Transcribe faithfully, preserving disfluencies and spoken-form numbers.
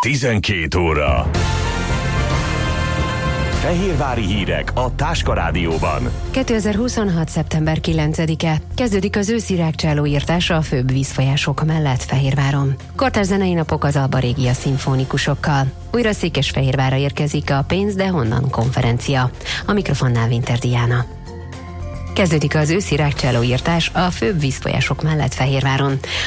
tizenkét óra. Fehérvári hírek a Táska Rádióban. kétezer-huszonhat. szeptember kilencedike. Kezdődik az őszi rágcsálóírtása a főbb vízfolyások mellett Fehérváron. Kortárs zenei napok az Alba Régia szimfonikusokkal. Újra Székesfehérvárra érkezik a Pénz, de honnan konferencia. A mikrofonnál Winter Diana. Kezdődik az őszi rágcsálóírtás a főbb vízfolyások mellett Fehérváron.